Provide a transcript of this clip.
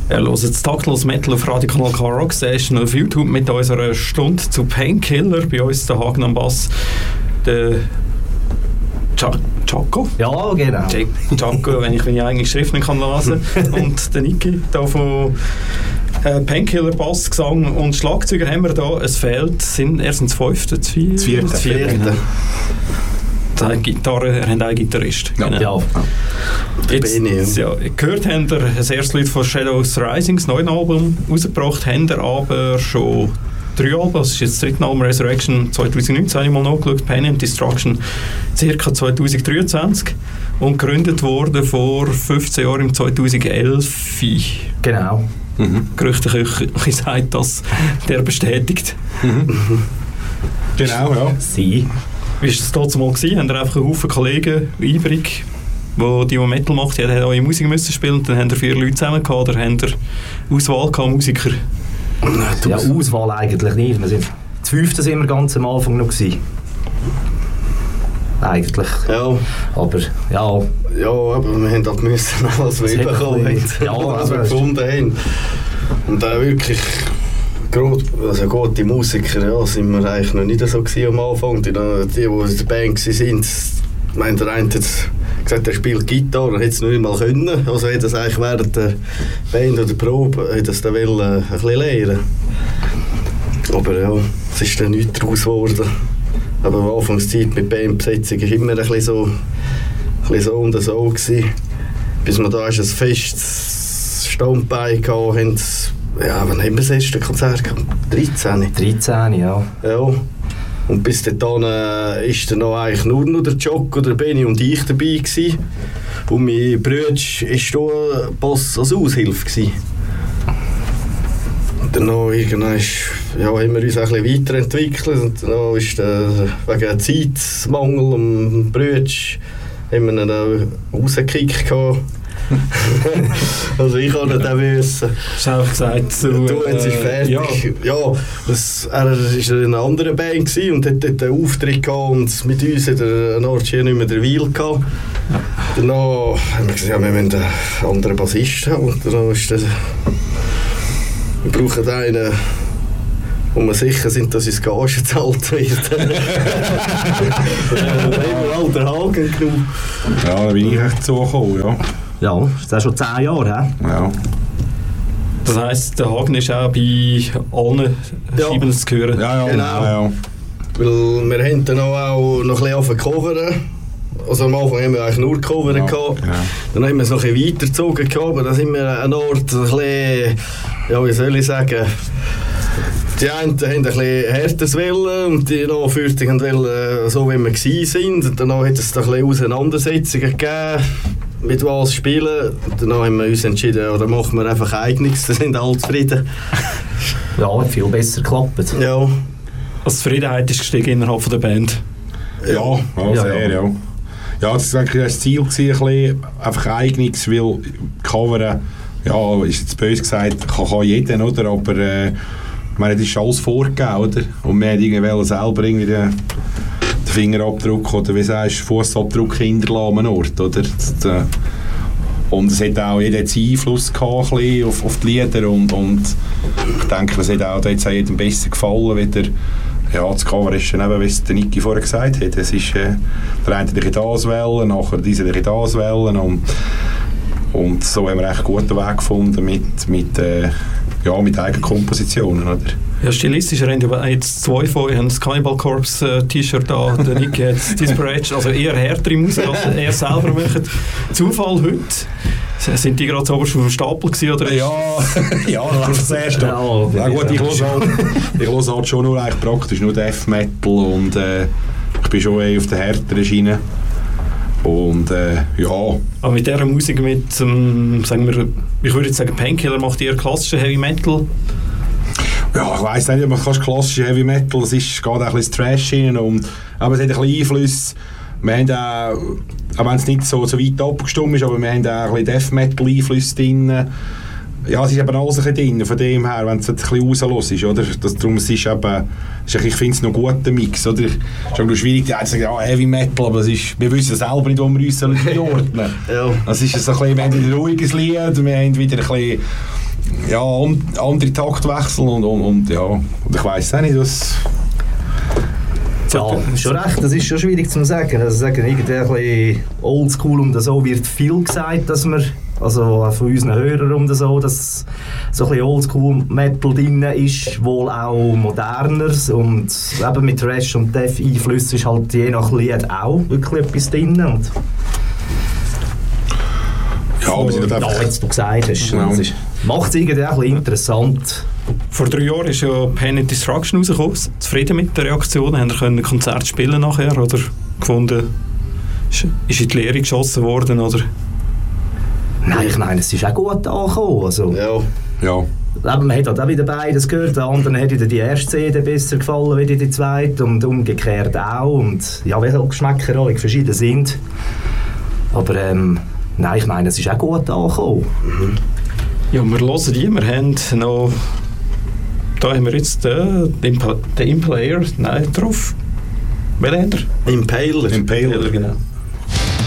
Ja, hört das taktlos Metal auf Radio Kanal K Rockstation auf YouTube mit unserer Stunde zu Painkiller. Bei uns der Hagen am Bass, der Chaco? Ja, genau. Chaco, wenn ich eigentlich Schrift nicht kann lesen kann. Und der Niki da von Painkiller, Bass, Gesang und Schlagzeuger haben wir da. Es fehlt, erst ins Fünfte, das Vierte. Gitarre, haben einen Gitarrist. Ja. Genau. Jetzt, gehört habt ihr das erste Lied von Shadows Rising, das neue Album, rausgebracht, habt ihr aber schon 3 Alben, das ist jetzt das dritte Album, Resurrection 2019, habe ich mal nachgeschaut, Pain and Destruction ca. 2023 und gegründet worden vor 15 Jahren im 2011. Genau. Gerüchteküche sagt das, der bestätigt. Genau, ja. Sie. Wie war das damals mal gewesen? Haben ihr einfach einen Haufen Kollegen übrig, die Metal macht, die haben eure Musik müssen spielen und dann haben ihr 4 Leute zusammen gehabt, oder habt ihr Auswahl gehabt, Musiker? Ja, Auswahl eigentlich nicht. Das 5. sind wir ganz am Anfang noch gewesen. Eigentlich. Ja. Aber, ja. Ja, aber wir haben halt müssen alles bekommen, was wir gefunden haben. Und wirklich gute Musiker, ja, sind wir eigentlich noch nicht so gewesen am Anfang. Die in der Band waren, ich meine, der eine hat gesagt, er spielt Gitarre, er hätte es noch nicht mal können. Also hat er es eigentlich während der Band oder der Probe ein bisschen lernen. Aber ja, es ist dann nichts daraus geworden. Aber am Anfangszeit mit Bandbesetzung war immer ein bisschen so und so gewesen. Bis wir da ein festes Standbein hatten. Ja, wann haben wir das erste Konzert gehabt? 13? 13, ja. Ja. Und bis dahin ist dann noch eigentlich nur noch der Jocko, der Benni und ich dabei gewesen. Und mein Bruder war da Bass als Aushilfe gewesen. Und dann irgendwann haben wir uns ein bisschen weiterentwickelt. Und dann ist wegen Zeitmangel und Bruder haben wir dann auch rausgekickt gehabt. Also ich habe nicht müssen. Du hast auch gesagt, du jetzt ist fertig. Ja, er war in einer anderen Band und hat dort einen Auftritt gehabt und mit uns hat er eine Art nicht mehr der Weil gehabt. Dann haben wir gesagt, ja, wir müssen einen anderen Bassisten haben. Und dann ist das, wir brauchen einen, wo wir sicher sind, dass uns Gage gezahlt wird. Dann haben wir halt den Hagen genommen. Ja, da bin ich echt zugekommen, ja. Ja, das ist schon 10 Jahre, he? Ja. Das heisst, der Hagen ist auch bei allen Scheiben zu hören? Ja, genau. Ja. Weil wir haben dann auch noch ein bisschen covern. Also am Anfang haben wir eigentlich nur Cover gehabt. Ja. Dann haben wir es noch ein bisschen weitergezogen gehabt, aber dann sind wir an Ort ein bisschen, ja, wie soll ich sagen, die einen haben ein bisschen härteres wollen und die Nachführten wollen so, wie wir waren. Und dann hat es ein bisschen Auseinandersetzungen gegeben, mit was spielen. Und dann haben wir uns entschieden, oder machen wir einfach eigenes, dann sind alle zufrieden. Ja, hat viel besser geklappt. Ja. Also Zufriedenheit ist gestiegen innerhalb der Band? Ja, sehr, ja. Ja, das war eigentlich das Ziel, ein bisschen, einfach eigenes, weil Coveren, ja, ist jetzt böse gesagt, kann jeder, oder? Aber man hat alles vorgegeben, oder? Und wir wollten selber irgendwie den Fingerabdruck oder wie sagst du, Fußabdruck hinterlassen am Ort, oder? Und es hat auch jeder Einfluss gehabt, auf die Lieder und ich denke, das hat auch jetzt jedem besser gefallen, wieder. Ja, das Cover ist dann eben, wie es der Niki vorher gesagt hat, es ist der eine das wählen, nachher dieser das wählen und so haben wir echt einen guten Weg gefunden mit eigenen Kompositionen, oder? Ja, stilistisch haben jetzt 2 von euch das Cannibal Corpse T-Shirt da, der Niki hat das Desperation, also eher härtere Musik, als er selber macht. Zufall heute? Sind die gerade so oberst auf dem Stapel gewesen, oder? Ja, das ist das Erste. Ja, gut, ich höre halt schon nur eigentlich praktisch nur Death Metal und ich bin schon auf der härteren Schiene. Und ja. Aber mit dieser Musik, sagen wir, ich würde jetzt sagen, Painkiller macht eher klassische Heavy Metal. Ja, ich weiss nicht, ob man klassische Heavy Metal, es geht auch ein bisschen Trash rein, aber es hat ein bisschen Einfluss. Wir haben auch wenn es nicht so weit abgestimmt ist, aber wir haben auch ein bisschen Death Metal Einfluss drin. Ja, es ist eben alles ein bisschen drin, von dem her, wenn es ein bisschen rauslos ist, oder? Darum ist ich finde es noch ein guter Mix, oder? Es ist auch schwierig, die sagen, ja, Heavy Metal, aber wir wissen selber nicht, wo wir uns einordnen sollen. Ja. Es ist so ein bisschen, wir haben wieder ein ruhiges Lied, wir haben wieder ein bisschen ja, andere Taktwechsel und ja, und ich weiss auch nicht, was... Ja, schon recht, das ist schon schwierig zu sagen. Also sagen, irgendwie ein bisschen oldschool und so wird viel gesagt, dass wir, also von unseren Hörern und so, dass so ein bisschen Oldschool-Metal drin ist, wohl auch moderner und eben mit Thrash und Death-Einflüssen ist halt je nach Lied auch wirklich etwas drin. Und ja, aber sind einfach... Ja, jetzt du gesagt hast, genau. Macht es irgendwie auch ein bisschen interessant. Vor 3 Jahren ist ja Pain and Destruction rausgekommen. Zufrieden mit der Reaktion? Haben Sie ein Konzert spielen nachher oder gefunden, ist in die Leere geschossen worden? Oder? Nein, ich meine, es ist auch gut angekommen. Also, ja. Aber man hat halt auch wieder beides gehört. Der anderen hat wieder die erste CD besser gefallen wie die zweite und umgekehrt auch. Und ja, wie halt Geschmäcker alle verschieden sind. Aber nein, ich meine, es ist auch gut angekommen. Ja, wir hören die. Wir haben noch... Da haben wir jetzt den Impaler. Nein, drauf. Welchen haben wir? Impaler, genau.